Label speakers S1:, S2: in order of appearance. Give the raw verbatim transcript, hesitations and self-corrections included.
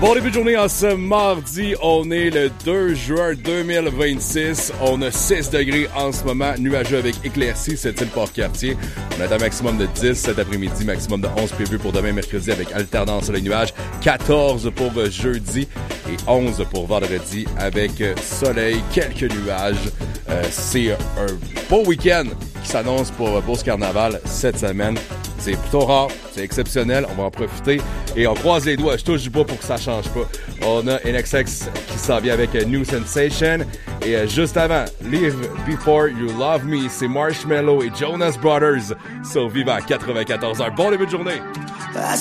S1: Bon début de journée en ce mardi, on est le deux juin deux mille vingt-six, on a six degrés en ce moment, nuageux avec éclaircies, cette île Port-Cartier. On a un maximum de dix cet après-midi, maximum de onze prévu pour demain mercredi avec alternance sur les nuages, quatorze pour jeudi et onze pour vendredi avec soleil, quelques nuages. Euh, c'est un beau week-end qui s'annonce pour Beauce Carnaval cette semaine. C'est plutôt rare, c'est exceptionnel, on va en profiter et on croise les doigts, je touche du bois pour que ça change pas. On a N X X qui s'en vient avec New Sensation et juste avant, Live Before You Love Me, c'est Marshmello et Jonas Brothers sur Viva quatre-vingt-quatorze heures. Bon début de journée!